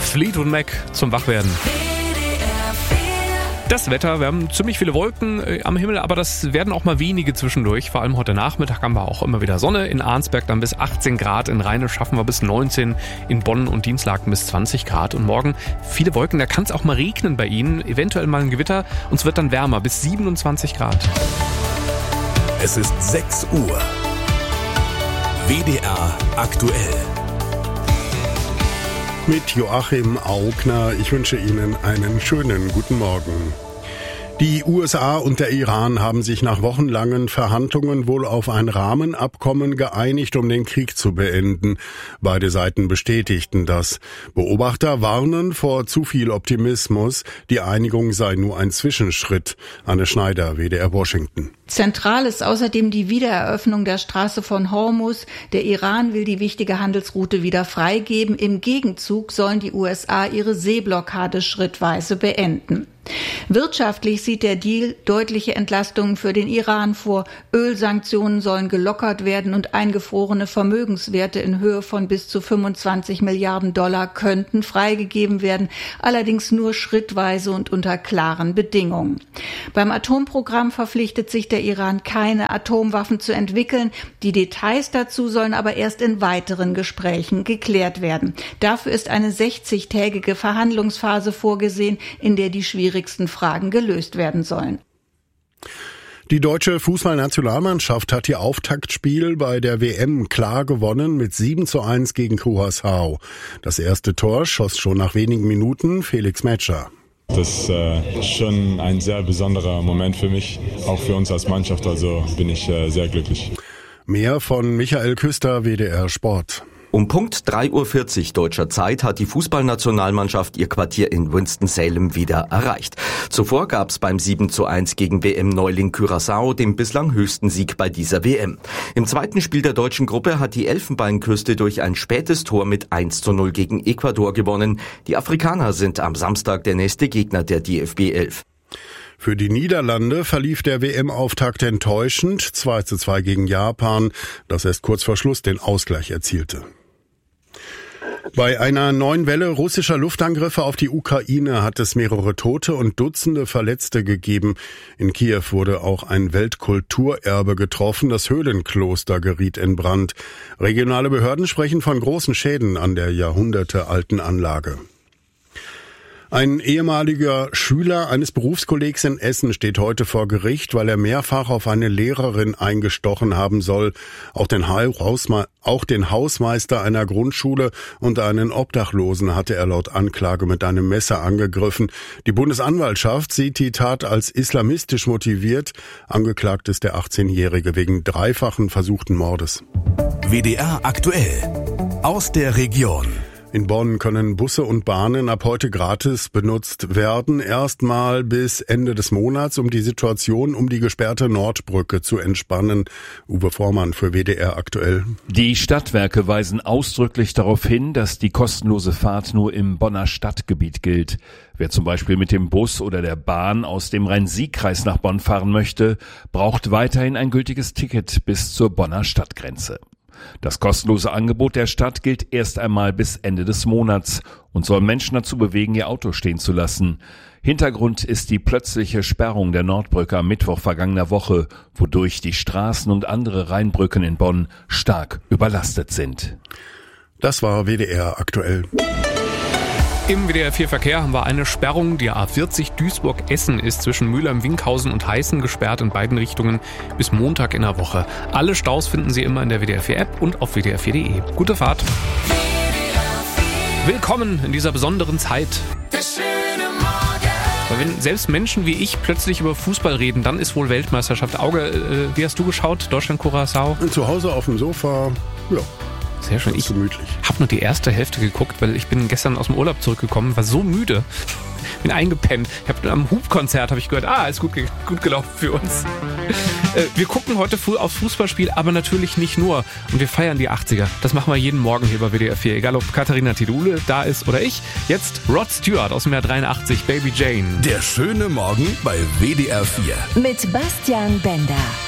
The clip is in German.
Fleetwood Mac zum Wachwerden. Das Wetter, wir haben ziemlich viele Wolken am Himmel, aber das werden auch mal wenige zwischendurch. Vor allem heute Nachmittag haben wir auch immer wieder Sonne. In Arnsberg dann bis 18 Grad, in Rheine schaffen wir bis 19, in Bonn und Dienstlaken bis 20 Grad. Und morgen viele Wolken, da kann es auch mal regnen bei Ihnen, eventuell mal ein Gewitter. Und es wird dann wärmer, bis 27 Grad. Es ist 6 Uhr. WDR aktuell. Mit Joachim Augner. Ich wünsche Ihnen einen schönen guten Morgen. Die USA und der Iran haben sich nach wochenlangen Verhandlungen wohl auf ein Rahmenabkommen geeinigt, um den Krieg zu beenden. Beide Seiten bestätigten das. Beobachter warnen vor zu viel Optimismus. Die Einigung sei nur ein Zwischenschritt. Anne Schneider, WDR Washington. Zentral ist außerdem die Wiedereröffnung der Straße von Hormuz. Der Iran will die wichtige Handelsroute wieder freigeben. Im Gegenzug sollen die USA ihre Seeblockade schrittweise beenden. Wirtschaftlich sieht der Deal deutliche Entlastungen für den Iran vor. Ölsanktionen sollen gelockert werden und eingefrorene Vermögenswerte in Höhe von bis zu 25 Milliarden Dollar könnten freigegeben werden, allerdings nur schrittweise und unter klaren Bedingungen. Beim Atomprogramm verpflichtet sich der Iran, keine Atomwaffen zu entwickeln. Die Details dazu sollen aber erst in weiteren Gesprächen geklärt werden. Dafür ist eine 60-tägige Verhandlungsphase vorgesehen, in der die schwierigen Fragen gelöst werden sollen. Die deutsche Fußballnationalmannschaft hat ihr Auftaktspiel bei der WM klar gewonnen mit 7:1 gegen Curaçao. Das erste Tor schoss schon nach wenigen Minuten Felix Metscher. Das ist schon ein sehr besonderer Moment für mich, auch für uns als Mannschaft, also bin ich sehr glücklich. Mehr von Michael Küster, WDR Sport. Um Punkt 3:40 Uhr deutscher Zeit hat die Fußballnationalmannschaft ihr Quartier in Winston-Salem wieder erreicht. Zuvor gab es beim 7:1 gegen WM-Neuling Curaçao den bislang höchsten Sieg bei dieser WM. Im zweiten Spiel der deutschen Gruppe hat die Elfenbeinküste durch ein spätes Tor mit 1:0 gegen Ecuador gewonnen. Die Afrikaner sind am Samstag der nächste Gegner der DFB 11. Für die Niederlande verlief der WM-Auftakt enttäuschend, 2:2 gegen Japan, das erst kurz vor Schluss den Ausgleich erzielte. Bei einer neuen Welle russischer Luftangriffe auf die Ukraine hat es mehrere Tote und Dutzende Verletzte gegeben. In Kiew wurde auch ein Weltkulturerbe getroffen. Das Höhlenkloster geriet in Brand. Regionale Behörden sprechen von großen Schäden an der jahrhundertealten Anlage. Ein ehemaliger Schüler eines Berufskollegs in Essen steht heute vor Gericht, weil er mehrfach auf eine Lehrerin eingestochen haben soll. Auch den Hausmeister einer Grundschule und einen Obdachlosen hatte er laut Anklage mit einem Messer angegriffen. Die Bundesanwaltschaft sieht die Tat als islamistisch motiviert. Angeklagt ist der 18-Jährige wegen dreifachen versuchten Mordes. WDR aktuell. Aus der Region. In Bonn können Busse und Bahnen ab heute gratis benutzt werden, erstmal bis Ende des Monats, um die Situation um die gesperrte Nordbrücke zu entspannen. Uwe Vormann für WDR aktuell. Die Stadtwerke weisen ausdrücklich darauf hin, dass die kostenlose Fahrt nur im Bonner Stadtgebiet gilt. Wer zum Beispiel mit dem Bus oder der Bahn aus dem Rhein-Sieg-Kreis nach Bonn fahren möchte, braucht weiterhin ein gültiges Ticket bis zur Bonner Stadtgrenze. Das kostenlose Angebot der Stadt gilt erst einmal bis Ende des Monats und soll Menschen dazu bewegen, ihr Auto stehen zu lassen. Hintergrund ist die plötzliche Sperrung der Nordbrücke am Mittwoch vergangener Woche, wodurch die Straßen und andere Rheinbrücken in Bonn stark überlastet sind. Das war WDR aktuell. Im WDR 4 Verkehr haben wir eine Sperrung. Die A40 Duisburg-Essen ist zwischen Mülheim-Winkhausen und Heißen gesperrt in beiden Richtungen bis Montag in der Woche. Alle Staus finden Sie immer in der WDR 4 App und auf wdr4.de. Gute Fahrt. Willkommen in dieser besonderen Zeit. Weil wenn selbst Menschen wie ich plötzlich über Fußball reden, dann ist wohl Weltmeisterschaft. Auge, wie hast du geschaut? Deutschland-Curaçao? Zu Hause auf dem Sofa, ja. Sehr schön. Ich habe nur die erste Hälfte geguckt, weil ich bin gestern aus dem Urlaub zurückgekommen, war so müde, bin eingepennt. Am Hubkonzert habe ich gehört, ist gut gelaufen für uns. Wir gucken heute früh aufs Fußballspiel, aber natürlich nicht nur. Und wir feiern die 80er. Das machen wir jeden Morgen hier bei WDR 4. Egal ob Katharina Tidule da ist oder ich. Jetzt Rod Stewart aus dem Jahr 83, Baby Jane. Der schöne Morgen bei WDR 4. Mit Bastian Bender.